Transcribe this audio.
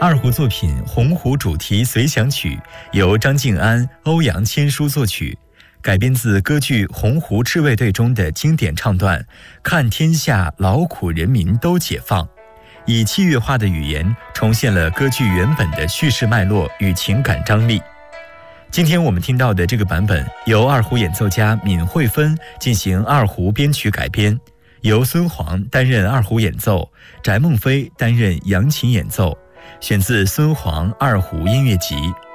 二胡作品《鸿鹄主题随想曲》由张敬安、欧阳千书作曲，改编自歌剧《鸿鹄赤卫队》中的经典唱段“看天下劳苦人民都解放”，以器乐化的语言重现了歌剧原本的叙事脉络与情感张力。今天我们听到的这个版本由二胡演奏家闵惠芬进行二胡编曲改编，由孙煌担任二胡演奏，翟梦飞担任扬琴演奏，选自孙煌二胡音乐集。